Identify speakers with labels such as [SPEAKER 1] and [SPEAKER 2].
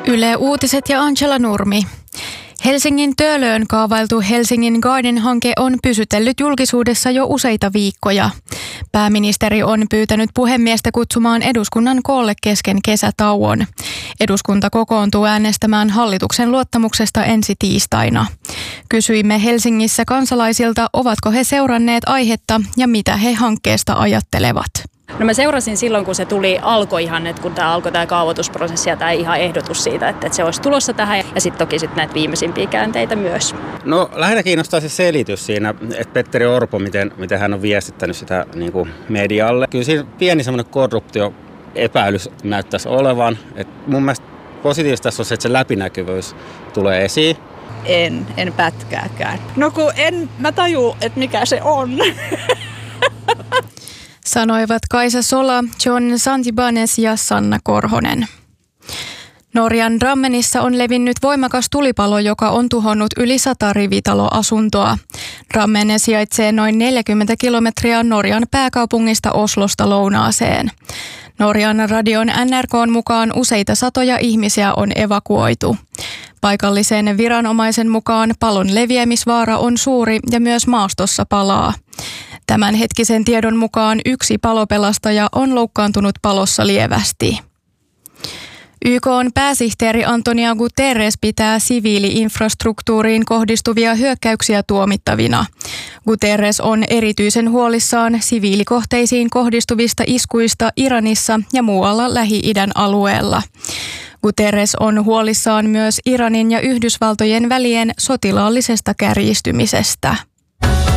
[SPEAKER 1] Yle Uutiset ja Angela Nurmi. Helsingin Töölöön kaavailtu Helsingin Garden-hanke on pysytellyt julkisuudessa jo useita viikkoja. Pääministeri on pyytänyt puhemiestä kutsumaan eduskunnan koolle kesken kesätauon. Eduskunta kokoontuu äänestämään hallituksen luottamuksesta ensi tiistaina. Kysyimme Helsingissä kansalaisilta, ovatko he seuranneet aihetta ja mitä he hankkeesta ajattelevat.
[SPEAKER 2] No mä seurasin silloin, kun se alkoi ihan, että kun tämä alkoi tämä kaavoitusprosessi ja tämä ihan ehdotus siitä, että se olisi tulossa tähän ja sitten toki sitten näitä viimeisimpiä käänteitä myös.
[SPEAKER 3] No lähinnä kiinnostaa se selitys siinä, että Petteri Orpo, miten hän on viestittänyt sitä niin kuin medialle. Kyllä siinä pieni semmoinen korruptioepäilys näyttäisi olevan. Et mun mielestä positiivista tässä on se, että se läpinäkyvyys tulee esiin.
[SPEAKER 4] En pätkääkään. No kun en mä tajuu, että mikä se on.
[SPEAKER 1] Sanoivat Kaisa Sola, John Santibanes ja Sanna Korhonen. Norjan Drammenissa on levinnyt voimakas tulipalo, joka on tuhonnut yli 100 rivitaloasuntoa. Drammen sijaitsee noin 40 kilometriä Norjan pääkaupungista Oslosta lounaaseen. Norjan radion NRK:n mukaan useita satoja ihmisiä on evakuoitu. Paikallisen viranomaisen mukaan palon leviämisvaara on suuri ja myös maastossa palaa. Tämänhetkisen tiedon mukaan yksi palopelastaja on loukkaantunut palossa lievästi. YK:n pääsihteeri Antonio Guterres pitää siviili-infrastruktuuriin kohdistuvia hyökkäyksiä tuomittavina. Guterres on erityisen huolissaan siviilikohteisiin kohdistuvista iskuista Iranissa ja muualla Lähi-idän alueella. Guterres on huolissaan myös Iranin ja Yhdysvaltojen välien sotilaallisesta kärjistymisestä.